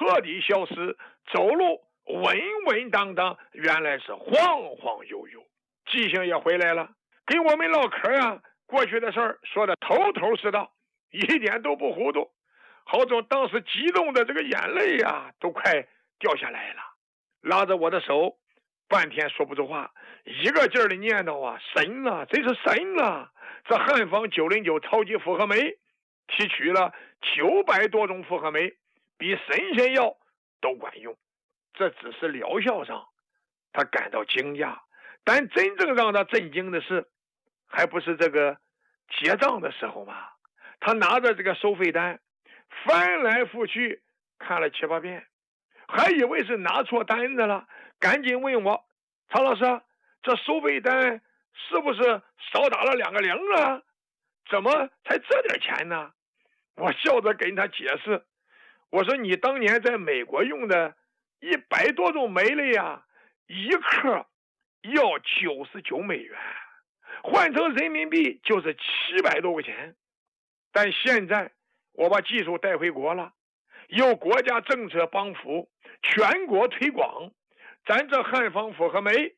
彻底消失，走路稳稳当当，原来是晃晃悠悠，记性也回来了，跟我们唠嗑呀，过去的事儿说的头头是道，一点都不糊涂。郝总当时激动的这个眼泪呀，都快掉下来了，拉着我的手，半天说不出话，一个劲儿的念叨啊，神了，真是神了！这汉方909超级复合酶提取了900多种复合酶，比神仙药都管用。这只是疗效上，他感到惊讶，但真正让他震惊的是，还不是这个结账的时候吗？他拿着这个收费单，翻来覆去看了7、8遍，还以为是拿错单子了，赶紧问我：“曹老师，这收费单是不是少打了2个零啊？怎么才这点钱呢？”我笑着跟他解释，我说：“你当年在美国用的100多种酶类呀，一克要99美元，换成人民币就是700多块钱。但现在我把技术带回国了，有国家政策帮扶，全国推广，咱这汉方复合酶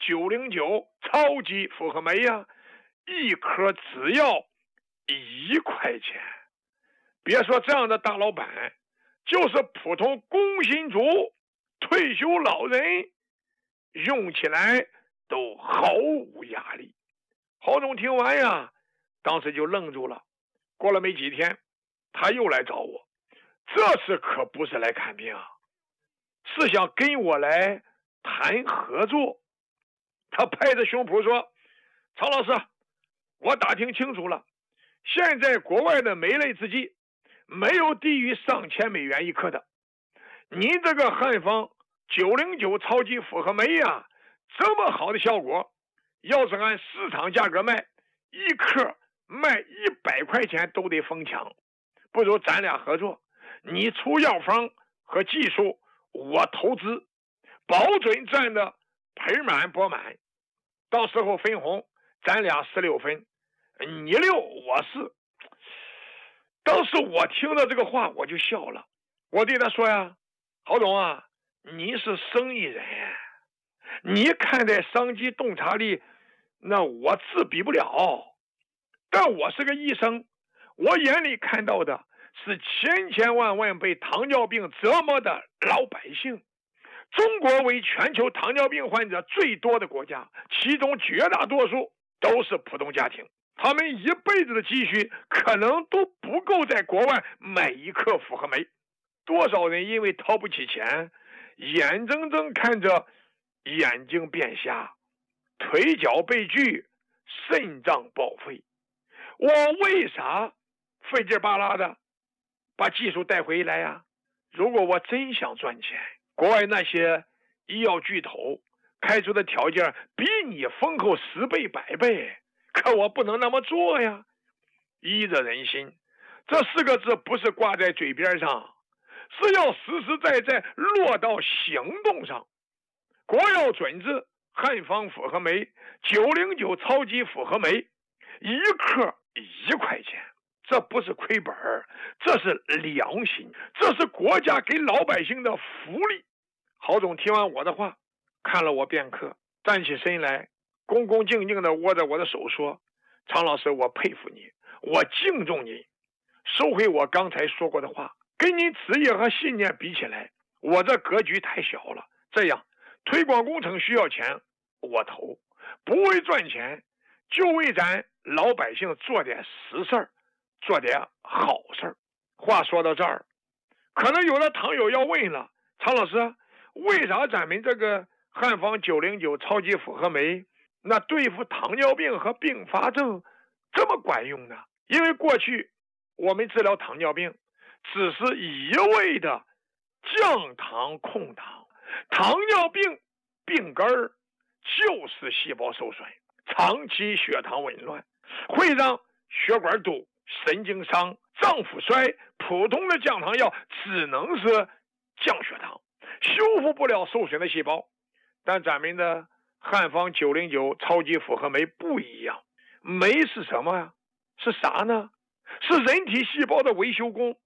909超级复合酶呀，一颗只要1块钱。别说这样的大老板，就是普通工薪族、退休老人，用起来都毫无压力。”郝总听完呀，当时就愣住了。过了没几天，他又来找我，这次可不是来看病啊，是想跟我来谈合作。他拍着胸脯说：“曹老师，我打听清楚了，现在国外的酶类制剂没有低于上千美元一克的，您这个汉方909超级复合酶呀，这么好的效果，要是按市场价格卖，一克卖100块钱都得疯抢，不如咱俩合作，你出药方和技术，我投资，保准赚的盆满钵满，到时候分红咱俩16分，你6我4。”当时我听到这个话我就笑了，我对他说呀：“郝总啊，你是生意人，你看待商机洞察力，那我自比不了。但我是个医生，我眼里看到的是千千万万被糖尿病折磨的老百姓。中国为全球糖尿病患者最多的国家，其中绝大多数都是普通家庭，他们一辈子的积蓄可能都不够在国外买1克复合酶。多少人因为掏不起钱，眼睁睁看着眼睛变瞎，腿脚被锯，肾脏报废。我为啥费劲巴拉的把技术带回来呀？如果我真想赚钱，国外那些医药巨头开出的条件比你丰厚10倍100倍，可我不能那么做呀。医着人心，这4个字不是挂在嘴边上，是要实实在在落到行动上。国药准字汉方复合酶909超级复合酶，一克1块钱，这不是亏本，这是良心，这是国家给老百姓的福利。郝总听完我的话，看了我片刻，站起身来，恭恭敬敬地握着我的手说：“常老师，我佩服你，我敬重你，收回我刚才说过的话。跟你职业和信念比起来，我这格局太小了。这样，推广工程需要钱，我投，不为赚钱，就为咱老百姓做点实事儿，做点好事儿。”话说到这儿，可能有的糖友要问了：“常老师，为啥咱们这个汉方909超级复合酶那对付糖尿病和并发症这么管用呢？”因为过去我们治疗糖尿病只是一味的降糖控糖，糖尿病病根儿就是细胞受损，长期血糖紊乱，会让血管堵、神经伤、脏腑衰。普通的降糖药只能是降血糖，修复不了受损的细胞。但咱们的汉方909超级复合酶不一样，酶是什么呀？是啥呢？是人体细胞的维修工，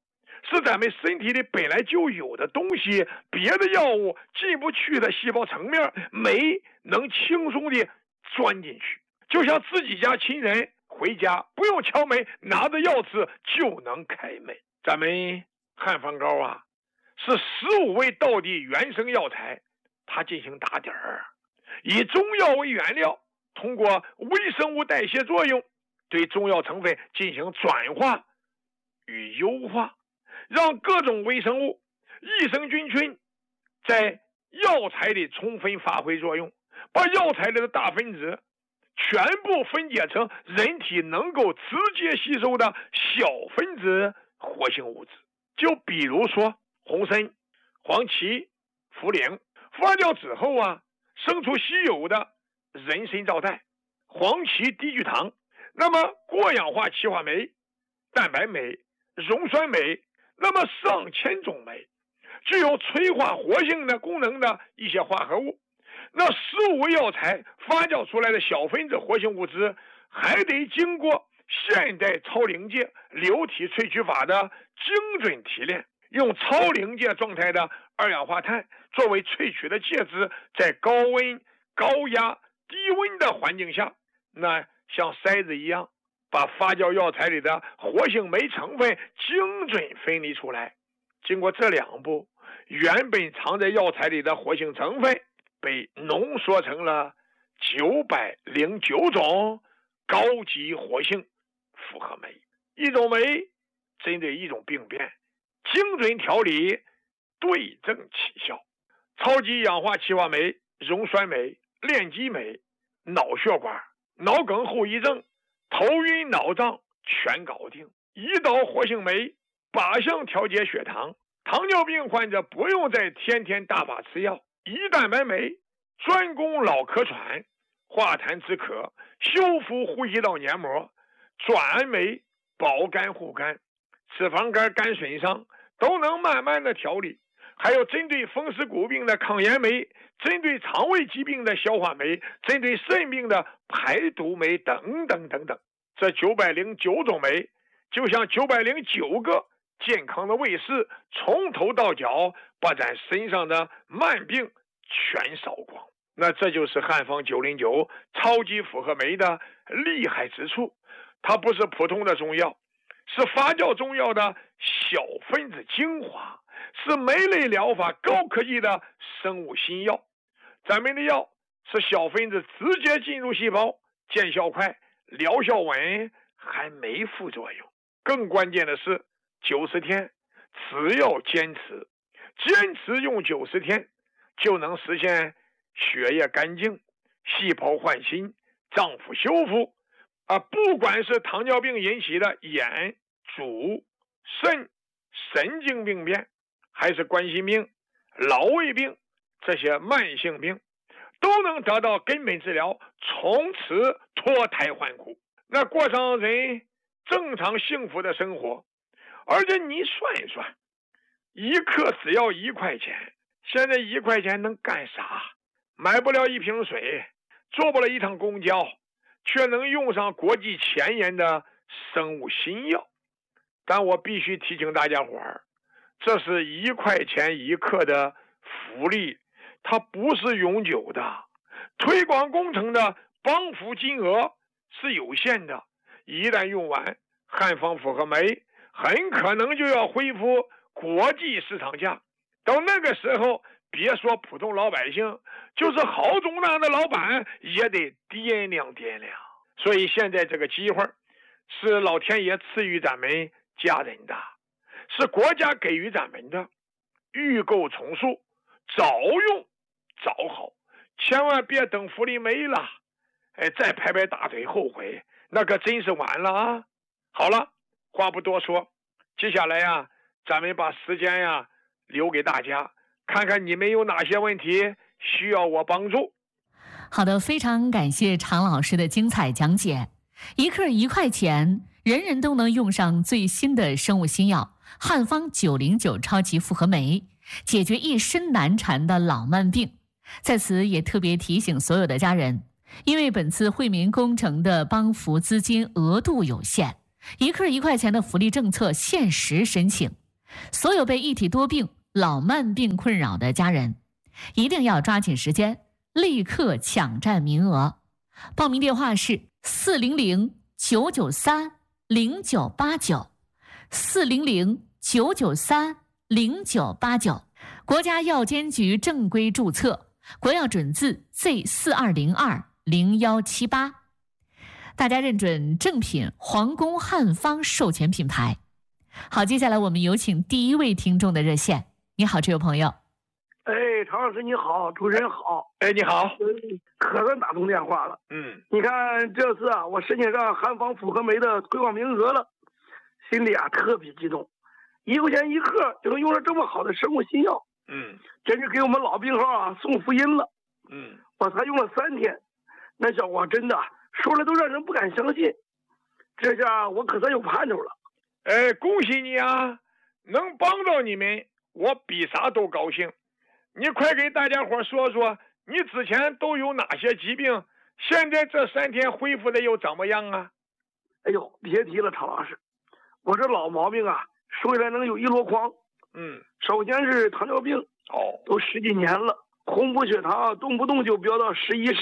是咱们身体里本来就有的东西，别的药物进不去的细胞层面，酶能轻松地钻进去，就像自己家亲人回家不用敲门，拿着钥匙就能开门。咱们汉方膏啊，是15味道地原生药材，它进行打底儿，以中药为原料，通过微生物代谢作用，对中药成分进行转化与优化，让各种微生物、益生菌群在药材里充分发挥作用，把药材里的大分子全部分解成人体能够直接吸收的小分子活性物质。就比如说红参、黄芪、茯苓，发酵之后啊，生出稀有的人参皂苷、黄芪低聚糖，那么过氧化气化酶、蛋白酶、溶酸酶，那么上千种酶，具有催化活性的功能的一些化合物。那15味药材发酵出来的小分子活性物质，还得经过现代超临界流体萃取法的精准提炼，用超临界状态的二氧化碳作为萃取的介质，在高温、高压、低温的环境下，那像筛子一样，把发酵药材里的活性酶成分精准分离出来。经过这2步，原本藏在药材里的活性成分被浓缩成了909种高级活性复合酶，一种酶针对一种病变，精准调理，对症起效。超级氧化气化酶、溶酸酶、链基酶、脑血管、脑梗后遗症、头晕脑胀全搞定。胰岛活性酶靶向调节血糖，糖尿病患者不用再天天大把吃药。胰蛋白酶专攻老咳喘、化痰止咳，修复呼吸道黏膜。转氨酶保肝护肝，脂肪肝、肝损伤都能慢慢的调理。还有针对风湿骨病的抗炎酶，针对肠胃疾病的消化酶，针对肾病的排毒酶等等等等。这909种酶就像909个健康的卫士，从头到脚把咱身上的慢病全扫光。那这就是汉方909超级复合酶的厉害之处，它不是普通的中药，是发酵中药的小分子精华，是酶类疗法高科技的生物新药。咱们的药是小分子直接进入细胞，见效快，疗效稳，还没副作用。更关键的是90天，只要坚持用90天，就能实现血液干净、细胞换新、脏腑修复。不管是糖尿病引起的眼、主、肾、神经病变，还是冠心病、老胃病，这些慢性病都能得到根本治疗，从此脱胎换骨，那过上人正常幸福的生活。而且你算一算，一克只要1块钱，现在1块钱能干啥？买不了一瓶水，坐不了一趟公交，却能用上国际前沿的生物新药。但我必须提醒大家伙儿，这是1块钱1克的福利，它不是永久的。推广工程的帮扶金额是有限的，一旦用完，汉方复合酶很可能就要恢复国际市场价。到那个时候，别说普通老百姓，就是好种大的老板也得掂量掂量。所以现在这个机会是老天爷赐予咱们家人的，是国家给予咱们的，预购从速，早用早好，千万别等福利没了，再拍拍大腿后悔，那可真是晚了啊！好了，话不多说，接下来呀，咱们把时间呀留给大家，看看你们有哪些问题需要我帮助。 好的，非常感谢常老师的精彩讲解。1克1块钱，人人都能用上最新的生物新药汉方909超级复合酶，解决一身难缠的老慢病。在此也特别提醒所有的家人，因为本次惠民工程的帮扶资金额度有限，1克1块钱的福利政策限时申请。 所有被一体多病、老慢病困扰的家人，一定要抓紧时间，立刻抢占名额。报名电话是400-993-0989，400-993-0989，国家药监局正规注册，国药准字 Z42020178，大家认准正品皇宫汉方授权品牌。好，接下来我们有请第一位听众的热线。你好，这位朋友。 哎，常老师你好，主持人好。 哎，你好。 可算打通电话了。你看这次啊，我申请上汉方复合酶的推广名额了，心里啊特别激动。1块钱1克就能用上这么好的生物新药，真是给我们老病号啊送福音了。我才用了3天，那效果真的说了都让人不敢相信。这下我可算有盼头了。 哎，恭喜你啊！能帮到你们，我比啥都高兴。你快给大家伙说说，你之前都有哪些疾病？现在这3天恢复的又怎么样啊？ 哎呦，别提了，常老师，我这老毛病啊，说起来能有一箩筐。首先是糖尿病，都10几年了，空腹血糖动不动就飙到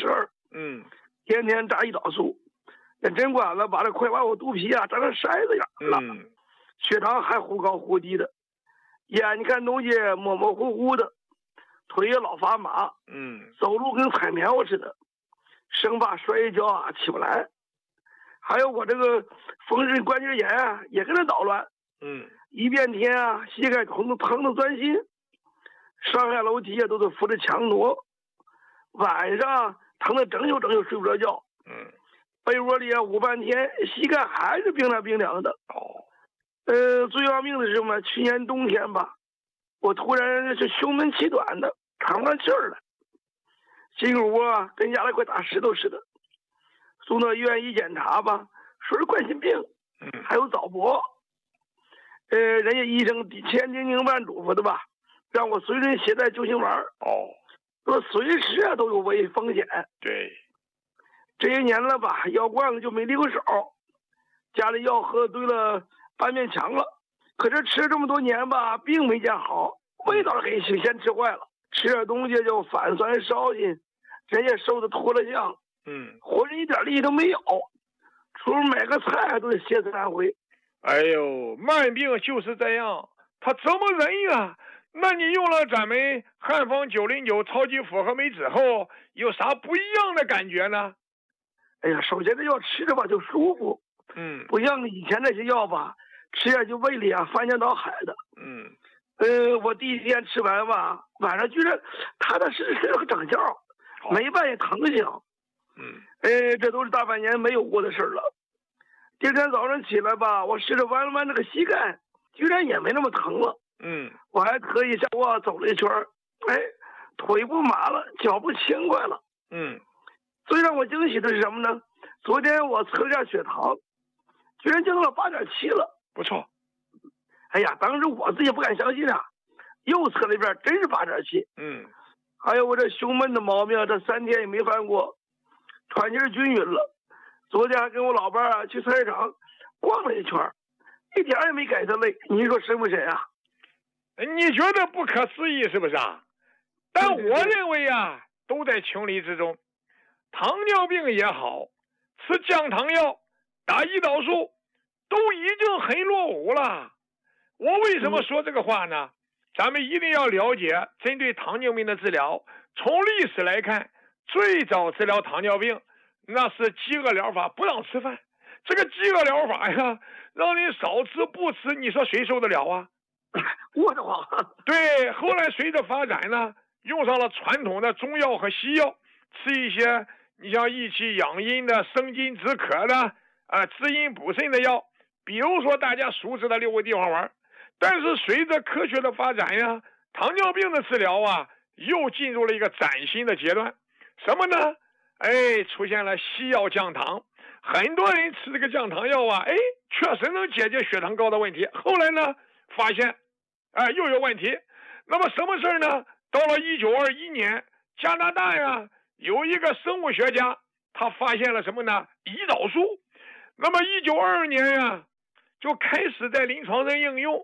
11、12。天天扎胰岛素，那针管子快把我肚皮啊扎成筛子样了。血糖还忽高忽低的，眼睛看东西模模糊糊的，腿也老发麻。走路跟踩棉花似的，生怕摔一跤啊起不来。还有我这个风湿关节炎啊也跟着捣乱。一变天啊，膝盖疼得钻心，上下楼梯啊都得扶着墙挪，晚上疼得整宿睡不着觉。被窝里啊捂半天，膝盖还是冰凉的。最要命的是什么？去年冬天吧，我突然是胸闷气短的，喘不上气儿来，心口窝跟压了块大石头似的。送到医院一检查吧，说是冠心病，还有早搏。人家医生千叮咛万嘱咐的吧，让我随身携带救心丸。说随时啊都有风险。 对， 这些年了吧，药罐子就没离过手，家里药喝堆了半面墙了。可是吃这么多年吧，病没见好，味道给先吃坏了，吃点东西就反酸烧心，人也瘦得脱了相。浑身一点力气都没有，出门买个菜都得歇3回。 哎呦，慢病就是这样，他怎么忍呀？那你用了咱们汉方909超级复合酶之后，有啥不一样的感觉呢？ 哎呀，首先这药吃着吧就舒服，不像以前那些药吧，吃下去胃里啊翻江倒海的。我第1天吃完吧，晚上居然踏踏实实个整觉，没半夜疼醒。这都是大半年没有过的事了。第2天早上起来吧，我试着弯了弯这个膝盖，居然也没那么疼了。我还特意下卧走了一圈，腿不麻了，脚不轻快了。最让我惊喜的是什么呢？昨天我测了下血糖，居然降到了8.7了。 不错。 哎呀，当时我自己不敢相信啊，又测了一遍，真是8.7。还有我这胸闷的毛病，这3天也没犯过，喘气均匀了。昨天还跟我老伴啊去菜市场逛了一圈，一点也没感觉累。你说神不神啊？ 你觉得不可思议是不是啊？但我认为啊，都在情理之中。糖尿病也好，吃降糖药、打胰岛素，都已经很落伍了。我为什么说这个话呢？咱们一定要了解，针对糖尿病的治疗，从历史来看，最早治疗糖尿病那是饥饿疗法，不让吃饭。这个饥饿疗法呀，让你少吃不吃，你说谁受得了啊？ 我的话， 对，后来随着发展呢，用上了传统的中药和西药，吃一些你像益气养阴的、生津止渴的、滋阴补肾的药，比如说大家熟知的6味地黄丸。但是随着科学的发展呀，糖尿病的治疗啊，又进入了一个崭新的阶段。什么呢？出现了西药降糖，很多人吃这个降糖药啊，确实能解决血糖高的问题。后来呢，发现又有问题。那么什么事呢？到了1921年，加拿大呀有一个生物学家，他发现了什么呢？胰岛素。那么1922年呀，就开始在临床上应用。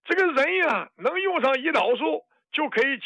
这个人呀，能用上胰岛素，就可以